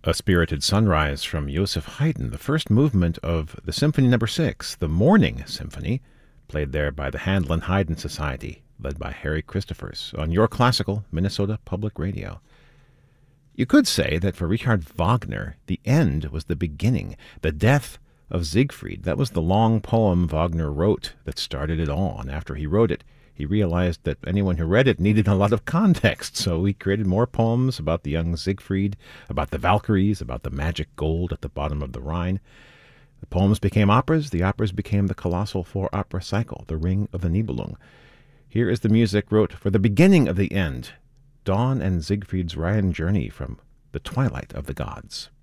A Spirited Sunrise from Joseph Haydn, the first movement of the Symphony No. 6, the Morning Symphony, played there by the Handel and Haydn Society, led by Harry Christophers, on Your Classical, Minnesota Public Radio. You could say that for Richard Wagner, the end was the beginning, the death of Siegfried. That was the long poem Wagner wrote that started it all, and after he wrote it, he realized that anyone who read it needed a lot of context, so he created more poems about the young Siegfried, about the Valkyries, about the magic gold at the bottom of the Rhine. The poems became operas, the operas became the colossal four-opera cycle, the Ring of the Nibelung. Here is the music wrote for the beginning of the end, Dawn and Siegfried's Rhine journey from the twilight of the gods.